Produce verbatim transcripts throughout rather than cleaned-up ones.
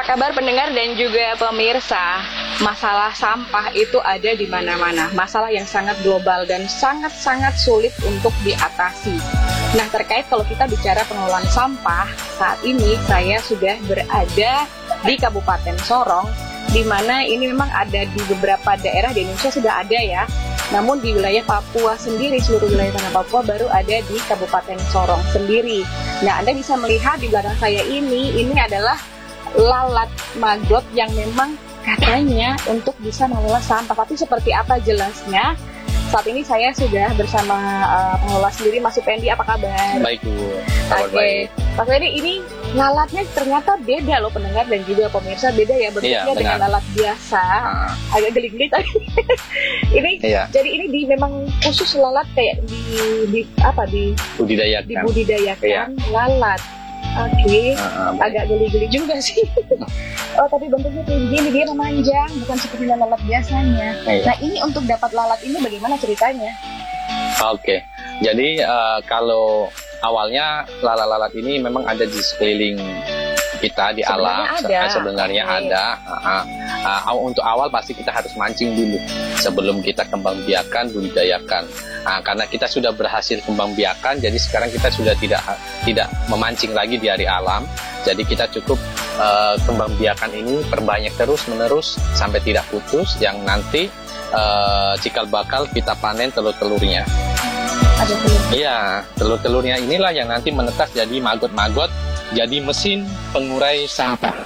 Kabar pendengar dan juga pemirsa, masalah sampah itu ada di mana-mana. Masalah yang sangat global dan sangat-sangat sulit untuk diatasi. Nah, terkait kalau kita bicara pengelolaan sampah, saat ini saya sudah berada di Kabupaten Sorong, di mana ini memang ada di beberapa daerah di Indonesia sudah ada ya. Namun di wilayah Papua sendiri, seluruh wilayah tanah Papua baru ada di Kabupaten Sorong sendiri. Nah, Anda bisa melihat di belakang saya ini, ini adalah lalat maggot yang memang katanya untuk bisa mengelola sampah. Tapi seperti apa jelasnya? Saat ini saya sudah bersama uh, pengelola sendiri, Mas Supendi. Apa kabar? Baik, Bu. Oke, okay. Mas Supendi, ini lalatnya ternyata beda loh pendengar dan juga pemirsa, beda ya bentuknya iya, dengan lalat biasa. Ah. Agak geli-geli tadi. Ini iya. Jadi ini di memang khusus lalat kayak di, di apa di budidayakan, dibudidayakan iya. lalat. Oke, okay. uh, uh, agak geli-geli juga sih. Oh, tapi bentuknya kayak gini, dia memanjang, bukan seperti lalat biasanya. Iya. Nah, ini untuk dapat lalat ini bagaimana ceritanya? Oke, okay. Jadi uh, kalau awalnya lalat-lalat ini memang ada di sekeliling kita di sebenarnya alam. Ada. Sebenarnya okay. ada. Uh, uh, uh, untuk awal pasti kita harus mancing dulu sebelum kita kembang biakan, budidayakan. Nah, karena kita sudah berhasil kembang biakan, jadi sekarang kita sudah tidak tidak memancing lagi di hari alam. Jadi kita cukup uh, kembang biakan ini perbanyak terus menerus sampai tidak putus. Yang nanti uh, cikal bakal kita panen telur-telurnya. Ada telur? Iya, telur-telurnya inilah yang nanti menetas jadi maggot-maggot, jadi mesin pengurai sampah.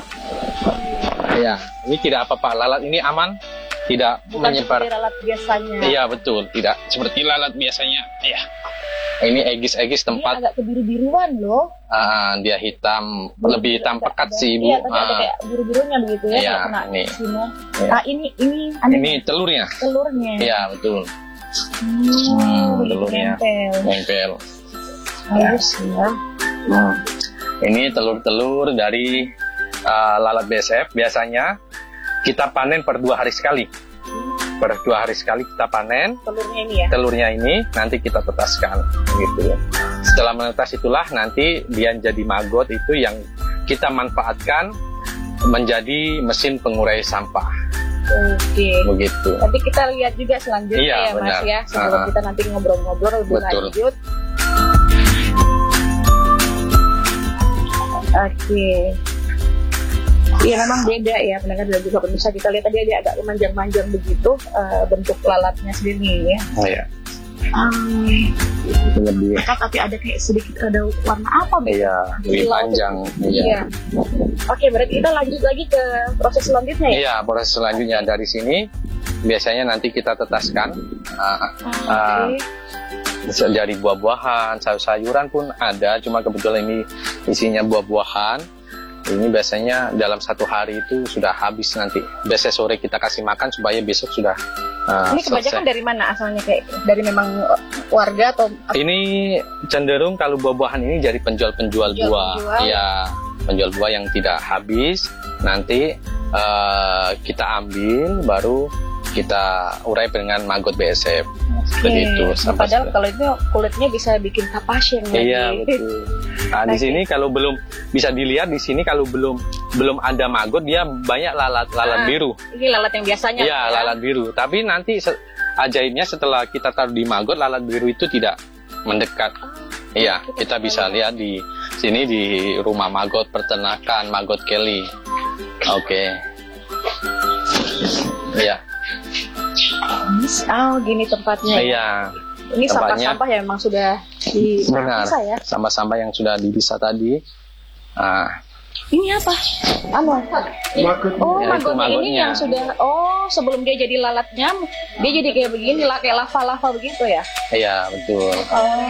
Iya, ini tidak apa-apa, lalat ini aman. Tidak bukan menyebar. Seperti lalat biasanya. Iya betul, tidak seperti lalat biasanya. Iya. Ini egis-egis tempat. Ini agak kebiru-biruan loh. Uh, dia hitam, biru, lebih hitam pekat sih Ibu. Iya, tapi uh, ada kayak biru-birunya begitu ya. Iya, kena ini. Iya. Nah, ini ini ini telurnya. Telurnya. Iya betul. Hmm, hmm, telurnya. Nempel. Nempel. Halus ya. Hmm. Ini telur-telur dari uh, lalat B S F. Biasanya kita panen per dua hari sekali. Per dua hari sekali kita panen. Telurnya ini ya? Telurnya ini nanti kita tetaskan. Gitu. Setelah menetas itulah nanti dia jadi maggot itu yang kita manfaatkan menjadi mesin pengurai sampah. Oke. Begitu. Nanti kita lihat juga selanjutnya iya, ya Mas benar. Ya. Sebelum uh-huh. kita nanti ngobrol-ngobrol lebih Betul. lanjut. Oke. Iya memang beda ya pendengar dan juga pemirsa, kita lihat tadi dia agak manjang-manjang begitu uh, bentuk lalatnya sendiri ya. Oh ya. Um, lebih. Tapi ada kayak sedikit ada warna apa? Iya. Lebih panjang. Iya. iya. Oke, berarti kita lanjut lagi ke proses selanjutnya ya? Iya, proses selanjutnya dari sini biasanya nanti kita tetaskan. Uh, Oke. Uh, dari buah-buahan, sayur-sayuran pun ada, cuma kebetulan ini isinya buah-buahan. Ini biasanya dalam satu hari itu sudah habis nanti. Biasanya sore kita kasih makan supaya besok sudah uh, Ini kebanyakan selesai. Dari mana asalnya? Kayak dari memang warga atau? Ini cenderung kalau buah-buahan ini dari penjual-penjual buah. Iya, penjual buah yang tidak habis. Nanti uh, kita ambil, baru kita urai dengan maggot B S F. Begitu. Nah, padahal kalau itu kulitnya bisa bikin kapasien. Iya betul. Nah di sini kalau belum bisa dilihat di sini kalau belum belum ada maggot dia banyak lalat lalat nah, biru. Ini lalat yang biasanya. Iya ya? Lalat biru. Tapi nanti se ajaibnya setelah kita taruh di maggot lalat biru itu tidak mendekat. Oh, iya kita, kita bisa lihat di sini di rumah maggot peternakan maggot Kelly. Oke. Okay. Iya. Oh gini tempatnya. Iya. Ini sampah-sampah yang memang sudah dipisah ya? Sampah-sampah yang sudah dipisah tadi. Nah. Ini apa? Anu. Maggot. Oh ya, magotnya ini yang sudah. Oh sebelum dia jadi lalatnya, dia jadi kayak begini lah, kayak lava-lava begitu ya? Iya betul. Oh.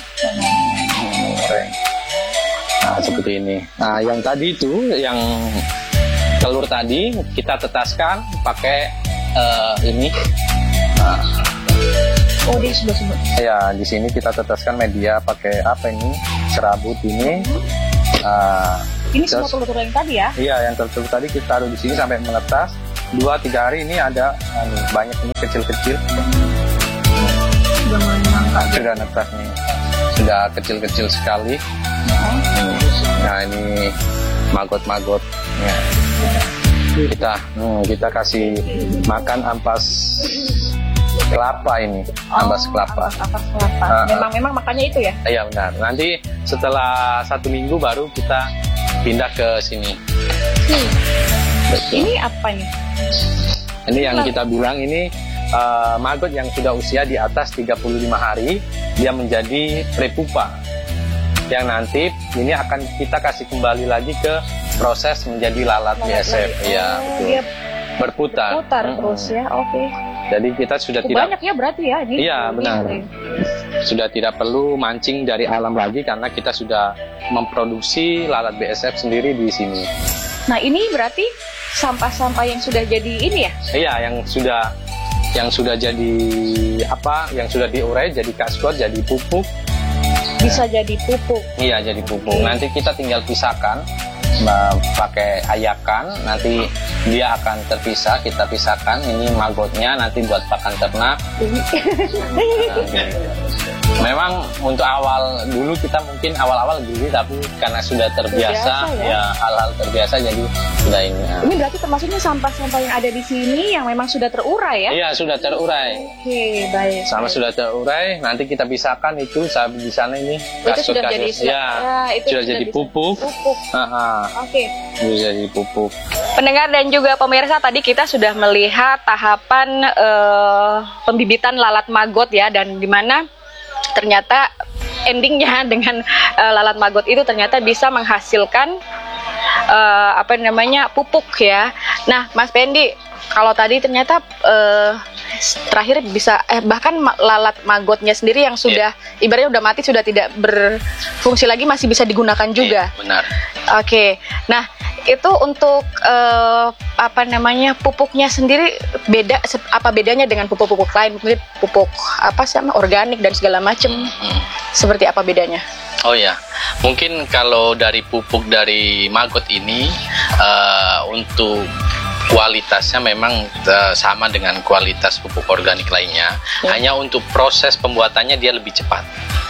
Nah seperti ini. Nah yang tadi itu yang telur tadi kita tetaskan pakai uh, ini. Nah. Oh di sebelah-sebelah. Ya di sini kita tetaskan media pakai apa ini? Serabut ini. Uh, ini semua telur-telur yang tadi ya? Iya yang telur-telur tadi kita taruh di sini sampai menetas. Dua tiga hari ini ada anu, banyak ini kecil-kecil. Sudah mulai nangka. Sudah netas nih. Sudah kecil-kecil sekali. Oh. Nah ini maggot-maggot. Ya. Kita hmm, kita kasih makan ampas kelapa ini, ampas Oh, kelapa. ampas, ampas kelapa. Ah, ah. Memang memang makannya itu ya. Iya benar. Nanti setelah satu minggu baru kita pindah ke sini. Hmm. Ini apa nih? Ini yang kita bilang ini eh, maggot yang sudah usia di atas tiga puluh lima hari, dia menjadi prepupa. Yang nanti ini akan kita kasih kembali lagi ke proses menjadi lalat B S F. Lagi. Iya, Oh, betul. dia Berputar. putar Mm-mm. terus ya. Oke. Jadi kita sudah Cukup tidak banyak ya berarti ya ini. Iya, benar. Ini. sudah tidak perlu mancing dari alam lagi karena kita sudah memproduksi lalat B S F sendiri di sini. Nah, ini berarti sampah-sampah yang sudah jadi ini ya? Iya, yang sudah yang sudah jadi apa? Yang sudah diurai jadi kaskot, jadi pupuk. Bisa jadi pupuk. Iya, jadi pupuk. Nanti kita tinggal pisahkan eh, pakai ayakan. Nanti dia akan terpisah. Kita pisahkan. Ini maggotnya nanti buat pakan ternak. Nah, gitu. Memang untuk awal dulu kita mungkin awal-awal gini, tapi karena sudah terbiasa, Terbiasa, ya? ya hal-hal terbiasa jadi sudah ini. ya. Ini berarti termasuknya sampah-sampah yang ada di sini yang memang sudah terurai ya? Iya, sudah terurai. Oke, baik. Sama baik. sudah terurai, nanti kita pisahkan itu saat di sana ini Oh, itu sudah jadi kasus-kasus. Ya, ya, itu sudah jadi bisa- pupuk. Pupuk. Ah, ah, Oke. sudah jadi pupuk. Pendengar dan juga pemirsa, tadi kita sudah melihat tahapan eh, pembibitan lalat maggot ya, dan di mana ternyata endingnya dengan eh, lalat maggot itu ternyata bisa menghasilkan eh, apa namanya pupuk ya. Nah, Mas Pendi, kalau tadi ternyata eh, terakhir bisa eh, bahkan ma- lalat maggotnya sendiri yang sudah ibaratnya udah mati, sudah tidak berfungsi lagi, masih bisa digunakan juga. Iya, benar. Oke, nah itu untuk eh, apa namanya pupuknya sendiri beda se- apa bedanya dengan pupuk-pupuk lain, mungkin pupuk apa sih nama, organik dan segala macam, Hmm. seperti apa bedanya? Oh ya, mungkin kalau dari pupuk dari maggot ini eh, untuk kualitasnya memang eh, sama dengan kualitas pupuk organik lainnya. Ya. Hanya untuk proses pembuatannya dia lebih cepat.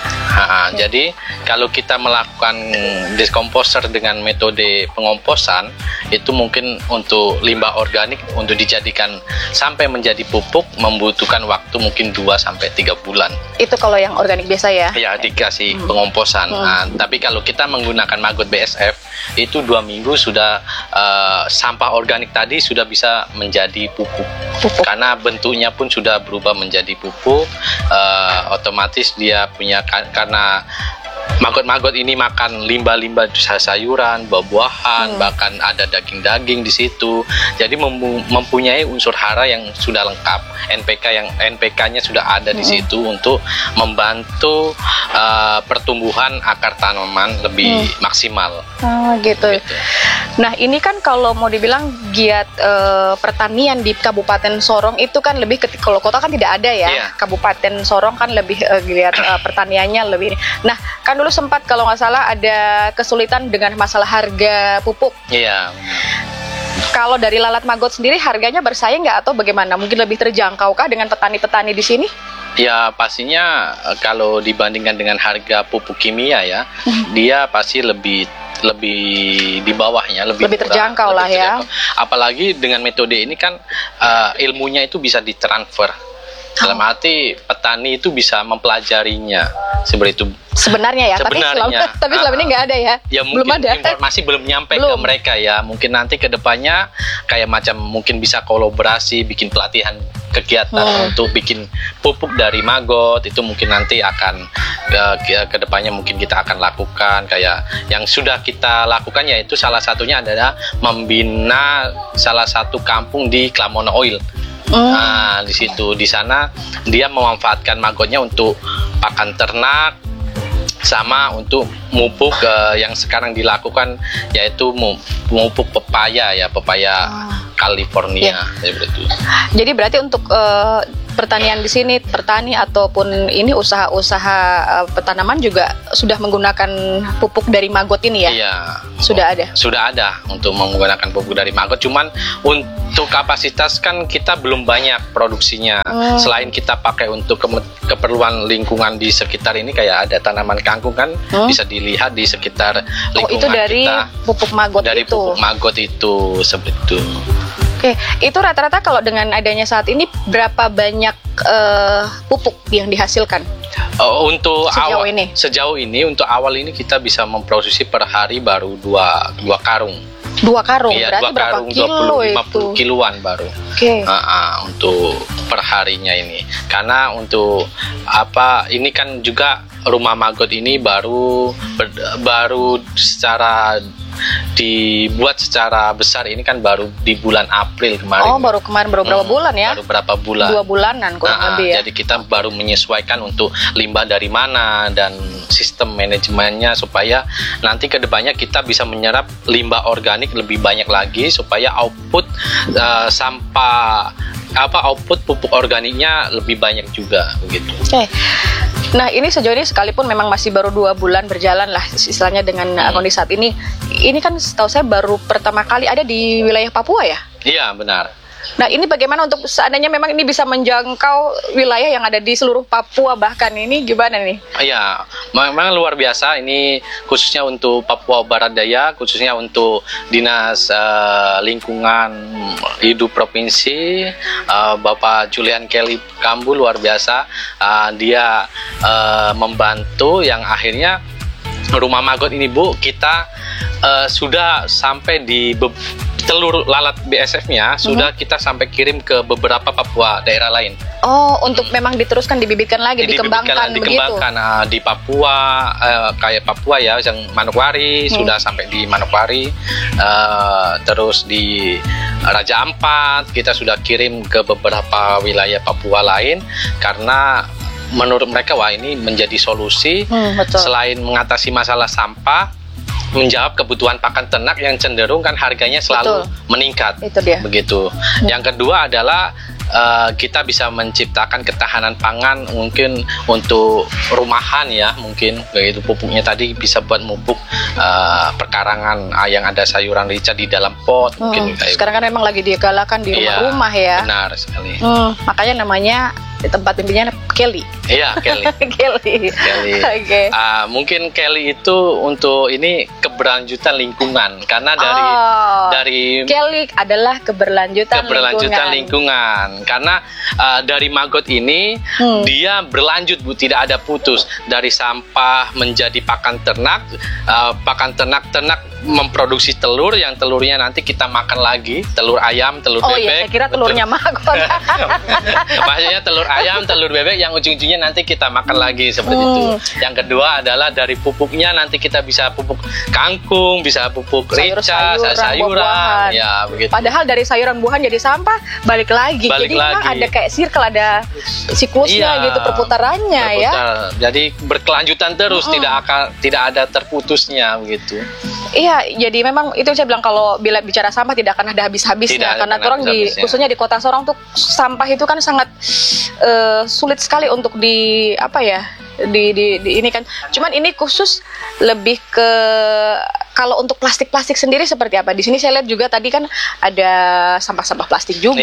Ha, Ya. Jadi kalau kita melakukan diskomposer dengan metode pengomposan itu mungkin untuk limbah organik untuk dijadikan sampai menjadi pupuk membutuhkan waktu mungkin dua sampai tiga bulan. Itu kalau yang organik biasa ya? Ya, dikasih Hmm. pengomposan. Hmm. Nah, tapi kalau kita menggunakan maggot B S F itu dua minggu sudah eh, sampah organik tadi sudah bisa menjadi pupuk. Pupuk. Karena bentuknya pun sudah berubah menjadi pupuk. eh, otomatis dia punya karena maggot-maggot ini makan limbah-limbah sayuran, buah-buahan, Hmm. bahkan ada daging-daging di situ. Jadi mem- mempunyai unsur hara yang sudah lengkap, N P K yang N P K-nya sudah ada di Hmm. situ untuk membantu uh, pertumbuhan akar tanaman lebih Hmm. maksimal. Oh, gitu. Gitu. Nah, ini kan kalau mau dibilang giat eh, pertanian di Kabupaten Sorong itu kan lebih ke kalau kota kan tidak ada ya. Iya. Kabupaten Sorong kan lebih eh, giat eh, pertaniannya lebih. Nah, kan dulu sempat kalau nggak salah ada kesulitan dengan masalah harga pupuk. Iya. Kalau dari lalat maggot sendiri harganya bersaing nggak atau bagaimana? Mungkin lebih terjangkaukah dengan petani-petani di sini? Ya pastinya eh, kalau dibandingkan dengan harga pupuk kimia ya, dia pasti lebih lebih di bawahnya, lebih, Lebih murah, terjangkau lah ya. terjangkau. Apalagi dengan metode ini kan eh, ilmunya itu bisa ditransfer. Dalam Oh. arti petani itu bisa mempelajarinya seperti itu. Sebenarnya ya, tapi selama, Sebenarnya. tapi selama ini nggak ada ya. Ya Belum mungkin ada. informasi belum nyampe Belum. ke mereka ya. Mungkin nanti ke depannya kayak macam mungkin bisa kolaborasi, bikin pelatihan kegiatan Hmm. untuk bikin pupuk dari maggot itu mungkin nanti akan uh, ke, ke depannya mungkin kita akan lakukan kayak yang sudah kita lakukan yaitu salah satunya adalah membina salah satu kampung di Klamono Oil. Hmm. Nah, di situ di sana dia memanfaatkan maggotnya untuk pakan ternak sama untuk mupuk eh, yang sekarang dilakukan yaitu mu- mupuk pepaya ya, pepaya Ah. California seperti itu. Jadi berarti untuk eh, pertanian di sini, petani ataupun ini usaha-usaha uh, petanaman juga sudah menggunakan pupuk dari maggot ini ya? Iya. Sudah ada? Sudah ada untuk menggunakan pupuk dari maggot. Cuman untuk kapasitas kan kita belum banyak produksinya. Hmm. Selain kita pakai untuk ke- keperluan lingkungan di sekitar ini, kayak ada tanaman kangkung kan, hmm? bisa dilihat di sekitar lingkungan kita. Oh, itu dari kita, pupuk maggot dari itu? Dari pupuk maggot itu, seperti itu. Oke, itu rata-rata kalau dengan adanya saat ini berapa banyak uh, pupuk yang dihasilkan? Uh, untuk sejauh awal ini? Sejauh ini untuk awal ini kita bisa memproduksi per hari baru dua dua karung. Dua karung, iya, berarti dua berapa karung, kilo dua puluh, lima puluh itu? Kiloan baru. Oke. Okay. Uh, uh, untuk perharinya ini, karena untuk apa? Ini kan juga rumah maggot ini baru ber, baru secara dibuat secara besar ini kan baru di bulan April kemarin. Oh, baru kemarin, baru berapa hmm, bulan ya? Baru berapa bulan? Dua bulanan kurang nah, lebih ya. Jadi kita baru menyesuaikan untuk limbah dari mana dan sistem manajemennya supaya nanti kedepannya kita bisa menyerap limbah organik lebih banyak lagi supaya output uh, sampah apa output pupuk organiknya lebih banyak juga begitu. Oke. Okay. Nah, ini sejauh ini sekalipun memang masih baru dua bulan berjalan lah istilahnya dengan hmm. kondisi saat ini. Ini kan setahu saya baru pertama kali ada di wilayah Papua ya? Iya, benar. Nah, ini bagaimana untuk seandainya memang ini bisa menjangkau wilayah yang ada di seluruh Papua bahkan ini gimana nih? Iya, memang luar biasa ini khususnya untuk Papua Barat Daya, khususnya untuk Dinas uh, Lingkungan Hidup Provinsi, uh, Bapak Julian Kelly Kambu luar biasa. Uh, dia uh, membantu yang akhirnya rumah maggot ini Bu, kita uh, sudah sampai di be- telur lalat B S F-nya sudah mm-hmm. kita sampai kirim ke beberapa Papua daerah lain. Oh, untuk memang diteruskan dibibitkan lagi, dibibitkan, dikembangkan, dikembangkan begitu. Uh, di Papua uh, kayak Papua ya, yang Manokwari hmm. sudah sampai di Manokwari, uh, terus di Raja Ampat kita sudah kirim ke beberapa wilayah Papua lain karena menurut mereka wah ini menjadi solusi hmm, betul. Selain mengatasi masalah sampah, menjawab kebutuhan pakan ternak yang cenderung kan harganya selalu betul. Meningkat. Itu dia. Begitu. Hmm. Yang kedua adalah uh, kita bisa menciptakan ketahanan pangan mungkin untuk rumahan ya, mungkin begitu pupuknya tadi bisa buat pupuk uh, perkarangan uh, yang ada sayuran rica di dalam pot. Hmm. Mungkin sekarang kan memang lagi digalakan di rumah-rumah ya. Benar sekali. Hmm, makanya namanya di tempat pimpinnya Kelly. Iya, Kelly. Kelly. Kelly. Oke. Okay. Uh, mungkin Kelly itu untuk ini keberlanjutan lingkungan karena dari oh, dari Kelly adalah keberlanjutan, keberlanjutan lingkungan. lingkungan. Karena uh, dari maggot ini hmm. dia berlanjut Bu, tidak ada putus dari sampah menjadi pakan ternak, uh, pakan ternak ternak memproduksi telur yang telurnya nanti kita makan lagi, telur ayam, telur oh, bebek. Oh iya, saya kira telurnya maggot. Maksudnya telur ayam, telur bebek yang ujung-ujungnya nanti kita makan lagi seperti hmm. itu. Yang kedua adalah dari pupuknya nanti kita bisa pupuk kangkung, bisa pupuk rica, sayur, sayuran, ya begitu. Padahal dari sayuran buahan jadi sampah balik lagi. Balik jadi lagi. Memang ada kayak circle, ada siklusnya iya, gitu, perputarannya berputar. ya. Jadi berkelanjutan terus, hmm. tidak akan tidak ada terputusnya begitu. Iya, jadi memang itu saya bilang kalau bila bicara sampah tidak akan ada habis-habisnya karena orang di khususnya di kota Sorong tuh sampah itu kan sangat uh, sulit sekali untuk di apa ya di, di, di ini kan. Cuman ini khusus lebih ke kalau untuk plastik-plastik sendiri seperti apa? Di sini saya lihat juga tadi kan ada sampah-sampah plastik juga.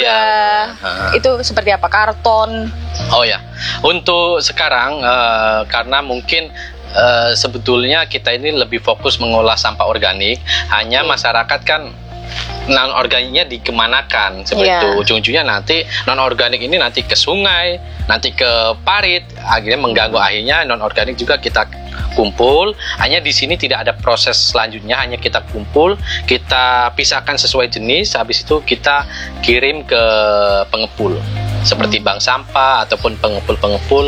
Iya, itu seperti apa? Karton. Oh ya, untuk sekarang uh, karena mungkin Uh, sebetulnya kita ini lebih fokus mengolah sampah organik, hanya hmm. masyarakat kan non organiknya dikemanakan seperti yeah. itu. Ujung-ujungnya nanti non organik ini nanti ke sungai, nanti ke parit, akhirnya mengganggu. Akhirnya non organik juga kita kumpul. Hanya di sini tidak ada proses selanjutnya, hanya kita kumpul, kita pisahkan sesuai jenis, habis itu kita kirim ke pengepul. Seperti bank sampah ataupun pengepul-pengepul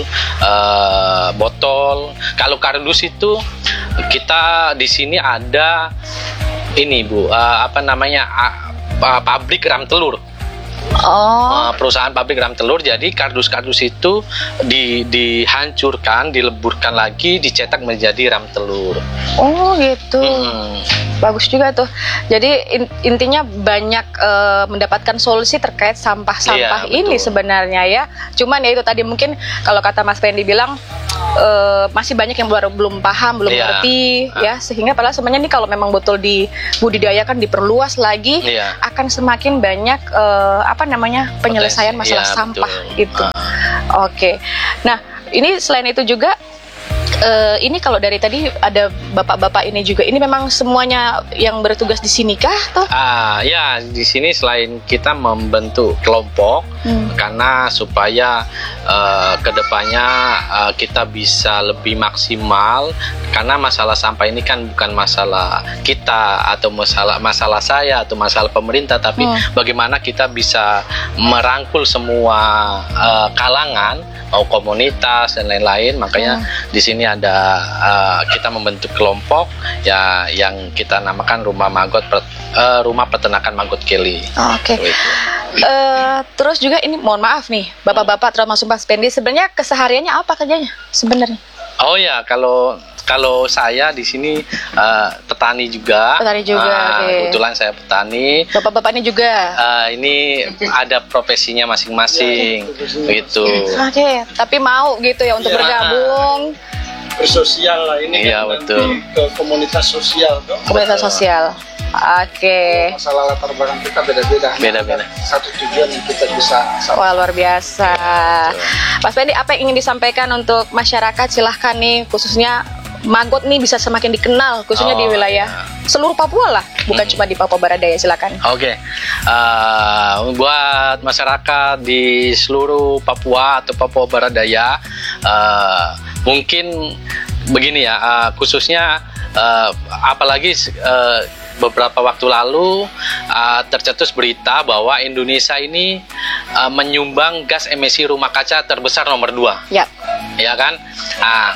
uh, botol. Kalau kardus itu kita di sini ada ini Bu, uh, apa namanya uh, pabrik ram telur. Oh. Uh, perusahaan pabrik ram telur. Jadi kardus-kardus itu di, dihancurkan, dileburkan lagi, dicetak menjadi ram telur. Oh gitu. Hmm. Bagus juga tuh. Jadi in- intinya banyak uh, mendapatkan solusi terkait sampah-sampah Iya, ini betul. sebenarnya ya. Cuman ya itu tadi mungkin kalau kata Mas Pendi bilang uh, masih banyak yang baru belum paham, belum Iya. ngerti Ah. ya. Sehingga padahal sebenarnya nih kalau memang betul dibudidayakan, diperluas lagi, Iya. akan semakin banyak uh, apa namanya penyelesaian Potensi, masalah iya, sampah betul. itu. Ah. Oke. Nah, ini selain itu juga eh, ini kalau dari tadi ada bapak-bapak ini juga, ini memang semuanya yang bertugas di sini kah toh? Ah, ya di sini selain kita membentuk kelompok Hmm. karena supaya uh, kedepannya uh, kita bisa lebih maksimal, karena masalah sampah ini kan bukan masalah kita atau masalah masalah saya atau masalah pemerintah, tapi Hmm. bagaimana kita bisa merangkul semua uh, kalangan, mau komunitas dan lain-lain. Makanya Hmm. di sini ada uh, kita membentuk kelompok ya yang kita namakan Rumah Magot Per- uh, Rumah Peternakan Magot Kelly. Oke. Seperti itu. Eh, terus juga ini mohon maaf nih, bapak-bapak termasuk Mas Pendi, sebenarnya kesehariannya apa kerjanya sebenarnya? Oh ya, kalau kalau saya di sini uh, petani juga. Petani juga, Ah, oke. Kebetulan saya petani. Bapak-bapak ini juga. Uh, ini ada profesinya masing-masing, begitu. Oke, tapi mau gitu ya untuk Iya. bergabung bersosial lah ini Iya, kan betul. nanti ke komunitas sosial tuh. komunitas sosial. Oke. Masalah latar belakang kita beda-beda. Beda-beda. Satu tujuan yang kita bisa sama. Wah, luar biasa. Mas Pendi, apa yang ingin disampaikan untuk masyarakat? Silahkan nih, khususnya Magot nih bisa semakin dikenal, khususnya Oh, di wilayah iya. seluruh Papua lah, bukan Hmm. cuma di Papua Barat Daya. Silakan. Oke, Eh, buat masyarakat di seluruh Papua atau Papua Barat Daya, eh, mungkin begini ya, eh, khususnya eh, apalagi eh, beberapa waktu lalu eh, tercetus berita bahwa Indonesia ini eh, menyumbang gas emisi rumah kaca terbesar nomor dua. Ya. Ya kan, nah,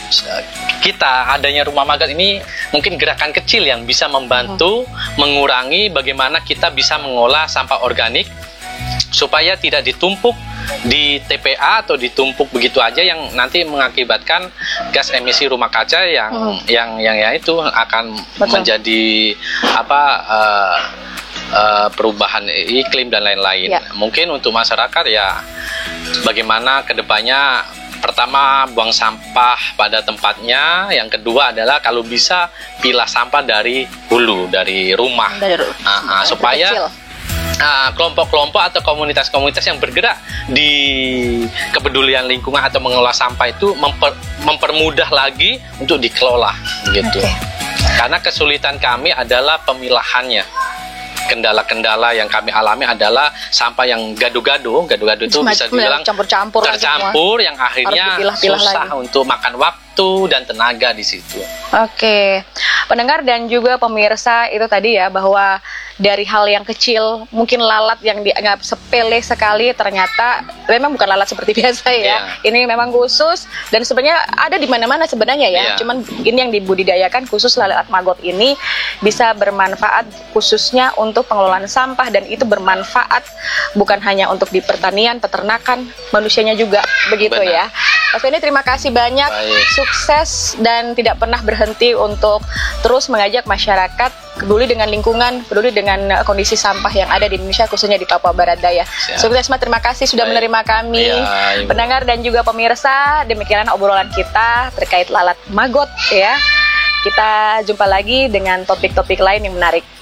kita adanya rumah magot ini mungkin gerakan kecil yang bisa membantu mengurangi bagaimana kita bisa mengolah sampah organik supaya tidak ditumpuk di T P A atau ditumpuk begitu aja yang nanti mengakibatkan gas emisi rumah kaca yang Hmm. yang yang ya itu akan Betul. menjadi apa eh, eh, perubahan iklim dan lain-lain. Ya. Mungkin untuk masyarakat ya bagaimana kedepannya, pertama buang sampah pada tempatnya, yang kedua adalah kalau bisa pilah sampah dari hulu, dari rumah. Dari Ah, ah, supaya kecil. ah, kelompok-kelompok atau komunitas-komunitas yang bergerak di kepedulian lingkungan atau mengelola sampah itu memper- mempermudah lagi untuk dikelola gitu. Oke. Karena kesulitan kami adalah pemilahannya. Kendala-kendala yang kami alami adalah sampah yang gado-gado, gado-gado itu bisa Macam- dibilang campur-campur lagi semua. tercampur yang akhirnya Harus dipilah-pilah susah lagi. untuk makan waktu dan tenaga di situ. Oke, pendengar dan juga pemirsa, itu tadi ya bahwa dari hal yang kecil, mungkin lalat yang dianggap sepele sekali, ternyata memang bukan lalat seperti biasa ya. Iya. Ini memang khusus dan sebenarnya ada di mana-mana sebenarnya ya. Iya. Cuman ini yang dibudidayakan khusus lalat magot ini bisa bermanfaat khususnya untuk pengelolaan sampah, dan itu bermanfaat bukan hanya untuk di pertanian, peternakan, manusianya juga begitu ya. Benar. Mas Benny, terima kasih banyak, Baik. sukses dan tidak pernah berhenti untuk terus mengajak masyarakat peduli dengan lingkungan, peduli dengan uh, kondisi sampah yang ada di Indonesia, khususnya di Papua Barat Daya. Siap. Sukses Mas, terima kasih sudah Baik. menerima kami. Iya, Ibu. Pendengar dan juga pemirsa, demikian obrolan kita terkait lalat magot ya. Kita jumpa lagi dengan topik-topik lain yang menarik.